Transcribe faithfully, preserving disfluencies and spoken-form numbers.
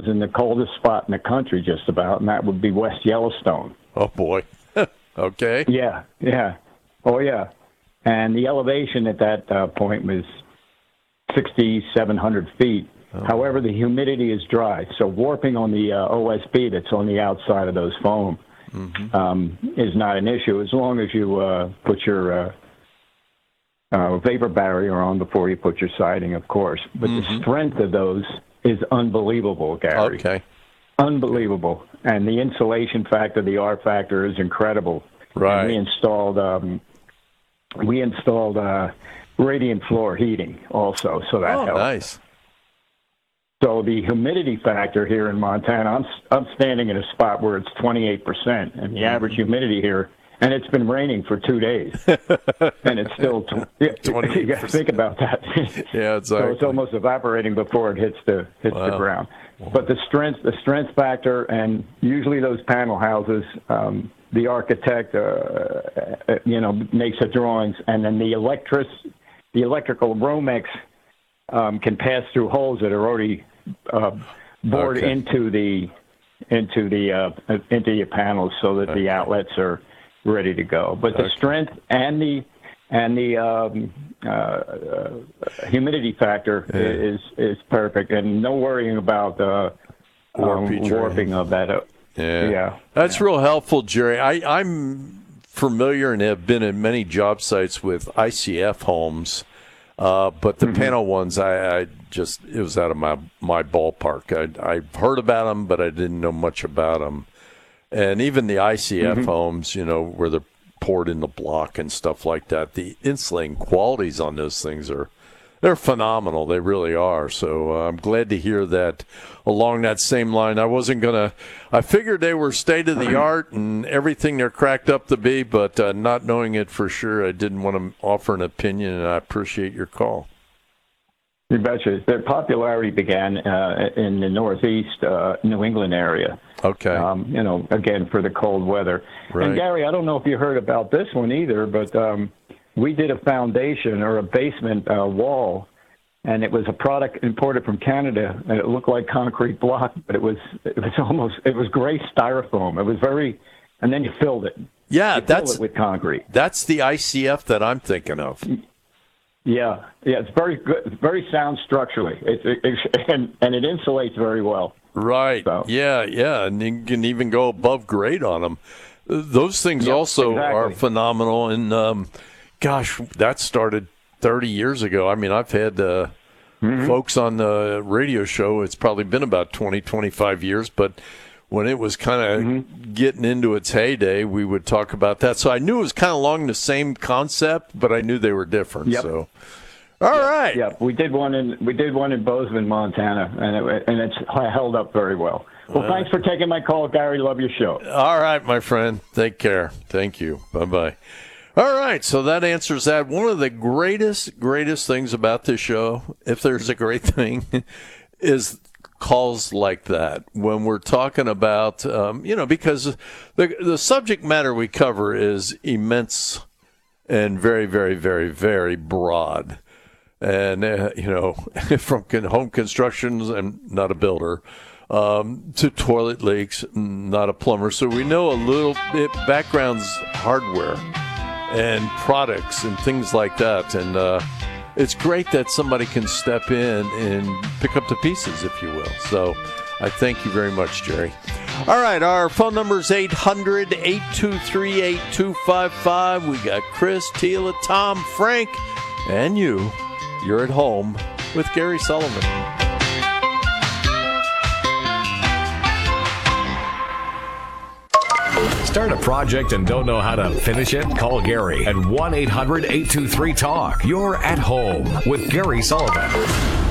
was in the coldest spot in the country, just about, and that would be West Yellowstone. Oh boy. Okay. Yeah, yeah, oh yeah, and the elevation at that uh, point was sixty-seven hundred feet. Oh. However, the humidity is dry, so warping on the uh, O S B that's on the outside of those foam mm-hmm. um, is not an issue as long as you uh, put your uh, uh, vapor barrier on before you put your siding, of course. But mm-hmm. the strength of those is unbelievable, Gary. Okay. Unbelievable. And the insulation factor, the R factor is incredible. Right. And we installed um, we installed uh, radiant floor heating also, so that oh, helped. Nice. So the humidity factor here in Montana, I'm I'm standing in a spot where it's twenty-eight percent, and the average humidity here, and it's been raining for two days, and it's still tw- you got to think about that. Yeah, exactly. So it's almost evaporating before it hits the hits wow. the ground. But the strength, the strength factor, and usually those panel houses, um, the architect, uh, uh, you know, makes the drawings, and then the electric, the electrical Romex um, can pass through holes that are already uh, bored okay. into the into the uh, into your panels, so that okay. the outlets are ready to go. But okay. the strength and the and the um, uh, uh, humidity factor yeah. is is perfect, and no worrying about uh, um, warping of that. Uh, yeah, yeah, that's yeah. real helpful, Jerry. I, I'm familiar and have been in many job sites with I C F homes, uh, but the mm-hmm. panel ones, I, I just it was out of my my ballpark. I I've heard about them, but I didn't know much about them. And even the I C F mm-hmm. homes, you know, where they're poured in the block and stuff like that, the insulating qualities on those things are they're phenomenal. They really are. So uh, I'm glad to hear that along that same line. I wasn't going to – I figured they were state-of-the-art and everything they're cracked up to be, but uh, not knowing it for sure, I didn't want to offer an opinion, and I appreciate your call. You betcha. Their popularity began uh, in the Northeast uh, New England area. Okay. Um, you know, again, for the cold weather. Right. And, Gary, I don't know if you heard about this one either, but um, we did a foundation or a basement uh, wall, and it was a product imported from Canada, and it looked like concrete block, but it was it was almost, it was gray styrofoam. It was very, and then you filled it. Yeah, you that's it with concrete. That's the I C F that I'm thinking of. Yeah, yeah, it's very good, it's very sound structurally, it's, it, and and it insulates very well. Right. So. Yeah, yeah, and you can even go above grade on them. Those things yep, also exactly. are phenomenal. And um, gosh, that started thirty years ago. I mean, I've had uh, mm-hmm. folks on the radio show. It's probably been about twenty, twenty-five years, but when it was kind of mm-hmm. getting into its heyday, we would talk about that. So I knew it was kind of along the same concept, but I knew they were different. Yep. So, all yep. right. Yeah, we did one in we did one in Bozeman, Montana, and it, and it's held up very well. Well, uh, thanks for taking my call, Gary. Love your show. All right, my friend. Take care. Thank you. Bye bye. All right, so that answers that. One of the greatest, greatest things about this show, if there's a great thing, is calls like that when we're talking about, um, you know, because the the subject matter we cover is immense and very, very, very, very broad. And, uh, you know, from con- home constructions, and not a builder, um, to toilet leaks, not a plumber. So we know a little bit backgrounds, hardware and products and things like that. And, uh, it's great that somebody can step in and pick up the pieces, if you will. So I thank you very much, Jerry. All right, our phone number is eight hundred, eight two three, eight two five five. We got Chris, Tila, Tom, Frank, and you. You're at home with Gary Sullivan. Start a project and don't know how to finish it? Call Gary at one eight hundred, eight two three, talk. You're at home with Gary Sullivan.